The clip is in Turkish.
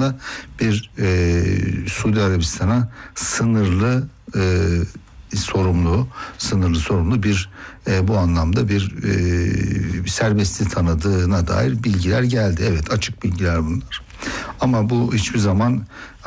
anlamda bir Suudi Arabistan'a sınırlı sorumlu bir bu anlamda bir serbestliği tanıdığına dair bilgiler geldi. Evet, açık bilgiler bunlar. Ama bu hiçbir zaman